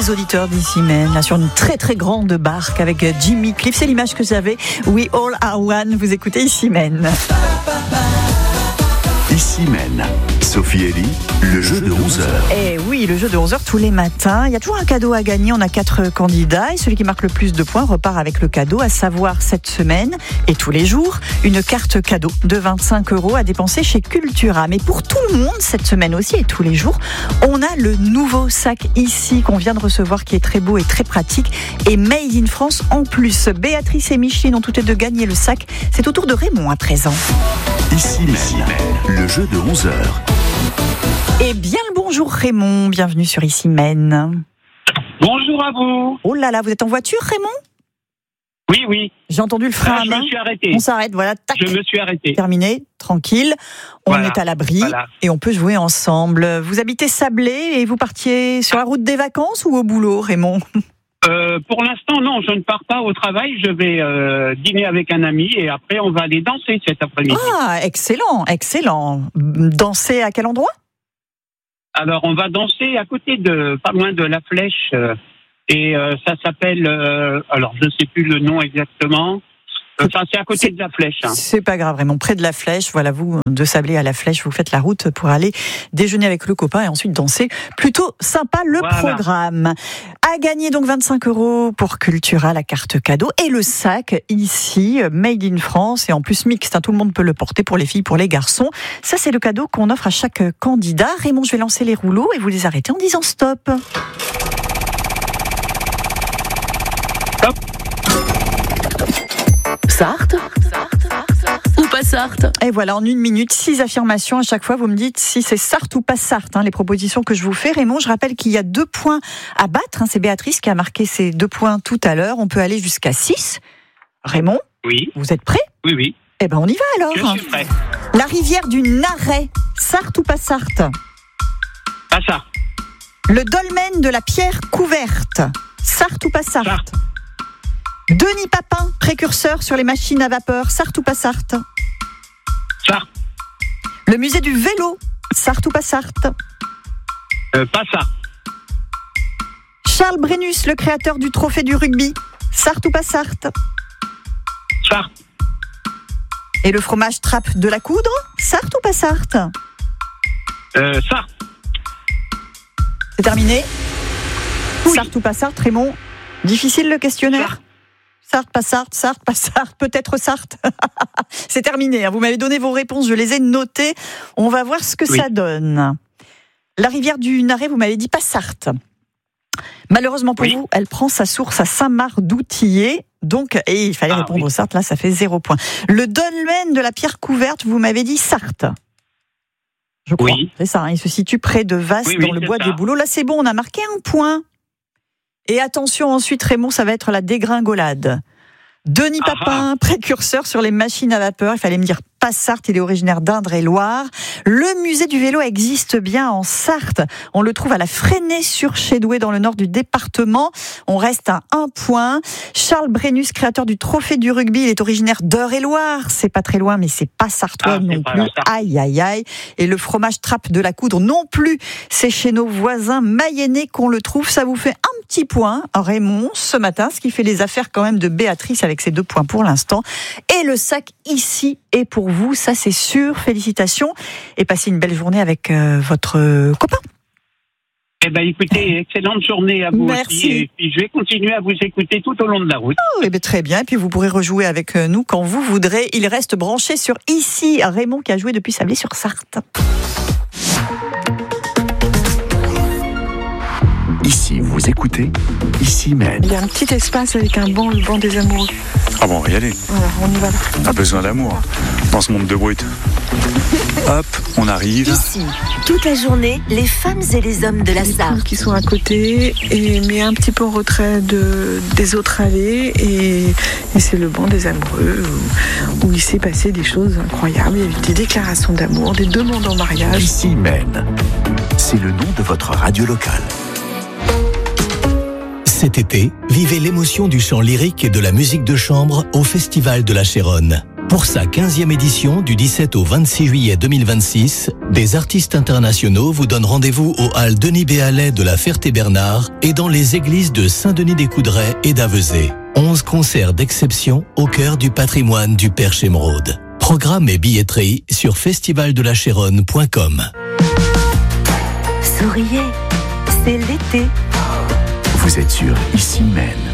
les auditeurs d'Ici Même, là sur une très très grande barque avec Jimmy Cliff. C'est l'image que j'avais. We all are one. Vous écoutez Ici Même. Ici Même. Sophie Elie, le jeu de 11h. Eh oui, le jeu de 11h tous les matins. Il y a toujours un cadeau à gagner. On a 4 candidats et celui qui marque le plus de points repart avec le cadeau, à savoir cette semaine et tous les jours, une carte cadeau de 25 € à dépenser chez Cultura. Mais pour tout le monde, cette semaine aussi et tous les jours, on a le nouveau sac ici qu'on vient de recevoir qui est très beau et très pratique et made in France en plus. Béatrice et Micheline ont toutes les deux gagné le sac. C'est au tour de Raymond à présent. Ici Même, le jeu de 11h. Eh bien le bonjour Raymond, bienvenue sur Ici Même. Bonjour à vous. Oh là là, vous êtes en voiture Raymond ? Oui. J'ai entendu le frein à main. Je me suis arrêté. On s'arrête, voilà, tac. Je me suis arrêté. Terminé, tranquille. On est à l'abri et on peut jouer ensemble. Vous habitez Sablé et vous partiez sur la route des vacances ou au boulot, Raymond ? Pour l'instant, non, je ne pars pas au travail. Je vais dîner avec un ami et après, on va aller danser cet après-midi. Ah, excellent. Danser à quel endroit ? Alors, on va danser à côté pas loin de la Flèche. Et ça s'appelle, alors je ne sais plus le nom exactement. Enfin, c'est à côté de la Flèche. Hein. C'est pas grave, vraiment, près de la Flèche. Voilà, vous, de Sablé à la Flèche, vous faites la route pour aller déjeuner avec le copain et ensuite danser. Plutôt sympa le programme. À gagner donc 25 € pour Cultura, la carte cadeau et le sac ici, made in France et en plus mixte. Hein, tout le monde peut le porter pour les filles, pour les garçons. Ça, c'est le cadeau qu'on offre à chaque candidat. Raymond, je vais lancer les rouleaux et vous les arrêtez en disant stop. Stop. Sarthe ou pas Sarthe ? Et voilà, en 1 minute, 6 affirmations à chaque fois. Vous me dites si c'est Sarthe ou pas Sarthe, les propositions que je vous fais. Raymond, je rappelle qu'il y a 2 points à battre. C'est Béatrice qui a marqué ces 2 points tout à l'heure. On peut aller jusqu'à 6. Raymond ? Oui. Vous êtes prêt ? Oui. Eh ben, on y va alors. Je suis prêt. La rivière du Naret, Sarthe ou pas Sarthe ? Pas Sarthe. Le dolmen de la pierre couverte, Sarthe ou pas Sarthe ? Sarthe. Denis Papin, précurseur sur les machines à vapeur, Sarthe ou pas Sarthe ? Sarthe. Le musée du vélo, Sarthe ou pas Sarthe ? Pas Sarthe. Charles Brennus, le créateur du trophée du rugby, Sarthe ou pas Sarthe ? Sarthe. Et le fromage trappe de la coudre, Sarthe ou pas Sarthe ? Sarthe. C'est terminé ? Oui. Sarthe ou pas Sarthe, Raymond ? Difficile le questionnaire ? Sarthe, pas Sarthe, peut-être Sarthe. C'est terminé, vous m'avez donné vos réponses, je les ai notées. On va voir ce que ça donne. La rivière du Naret, vous m'avez dit pas Sarthe. Malheureusement pour vous, elle prend sa source à Saint-Marc-d'Outillier. Donc, et il fallait répondre Sarthe, là ça fait 0 point. Le dolmen de la pierre couverte, vous m'avez dit Sarthe. Je crois, c'est ça, il se situe près de Vasse, dans le bois des Bouleaux. Là c'est bon, on a marqué 1 point. Et attention, ensuite, Raymond, ça va être la dégringolade. Denis Papin, précurseur sur les machines à vapeur. Il fallait me dire pas Sarthe, il est originaire d'Indre-et-Loire. Le musée du vélo existe bien en Sarthe. On le trouve à la Fresnay-sur-Chédoué, dans le nord du département. On reste à 1 point. Charles Brennus, créateur du trophée du rugby, il est originaire d'Eure-et-Loire. C'est pas très loin, mais c'est pas sartois non plus. Aïe. Et le fromage trappe de la coudre non plus. C'est chez nos voisins mayennais qu'on le trouve. Ça vous fait 1 petit point, Raymond, ce matin, ce qui fait les affaires quand même de Béatrice avec ses 2 points pour l'instant. Et le sac ici est pour vous, ça c'est sûr. Félicitations et passez une belle journée avec votre copain. Eh bien, écoutez, excellente journée à vous. Merci. Aussi. Et puis, je vais continuer à vous écouter tout au long de la route. Très bien. Et puis, vous pourrez rejouer avec nous quand vous voudrez. Il reste branché sur Ici. Raymond qui a joué depuis Sablé-sur-Sarthe. Ici, vous écoutez Ici Même. Il y a un petit espace avec un banc, le banc des amoureux. Ah bon, on va y aller. Voilà, on y va. On a besoin d'amour dans ce monde de brut. Hop, on arrive. Ici, toute la journée, les femmes et les hommes de la Sarthe qui sont à côté, mais un petit peu en retrait des autres allées. Et c'est le banc des amoureux où il s'est passé des choses incroyables. Il y a eu des déclarations d'amour, des demandes en mariage. Ici Même, c'est le nom de votre radio locale. Cet été, vivez l'émotion du chant lyrique et de la musique de chambre au Festival de la Chéronne. Pour sa 15e édition du 17 au 26 juillet 2026, des artistes internationaux vous donnent rendez-vous au hall Denis Béalet de la Ferté-Bernard et dans les églises de Saint-Denis-des-Coudrais et d'Avezé. 11 concerts d'exception au cœur du patrimoine du Perche Émeraude. Programme et billetterie sur festivaldelacharonne.com. Souriez, c'est l'été. Vous êtes sur Ici Même.